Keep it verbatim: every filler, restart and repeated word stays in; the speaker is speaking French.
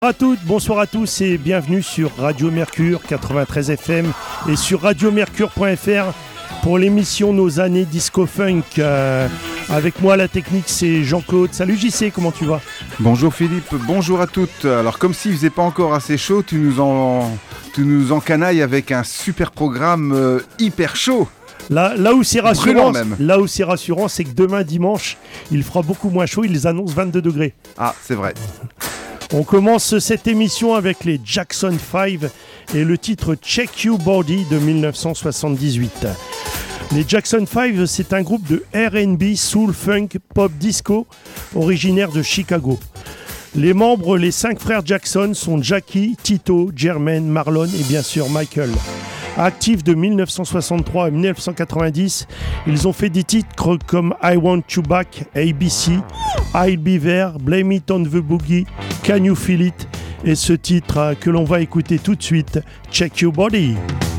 Bonjour à toutes, bonsoir à tous et bienvenue sur Radio Mercure quatre-vingt-treize F M et sur radio mercure point f r pour l'émission Nos années Disco Funk. Euh, avec moi, la technique, c'est Jean-Claude. Salut J C, comment tu vas ? Bonjour Philippe, bonjour à toutes. Alors, comme s'il faisait pas encore assez chaud, tu nous en, tu nous encanailles avec un super programme euh, hyper chaud. Là, là où c'est rassurant, même. là où c'est rassurant, c'est que demain dimanche, il fera beaucoup moins chaud. Ils annoncent vingt-deux degrés. Ah, c'est vrai. On commence cette émission avec les Jackson five et le titre Check Your Body de dix-neuf cent soixante-dix-huit. Les Jackson five, c'est un groupe de R and B, soul, funk, pop, disco, originaire de Chicago. Les membres, les cinq frères Jackson, sont Jackie, Tito, Jermaine, Marlon et bien sûr Michael. Actifs de dix-neuf cent soixante-trois à dix-neuf cent quatre-vingt-dix, ils ont fait des titres comme I Want You Back, A B C, I'll Be There, Blame It on the Boogie, Can You Feel It et ce titre que l'on va écouter tout de suite, Check Your Body.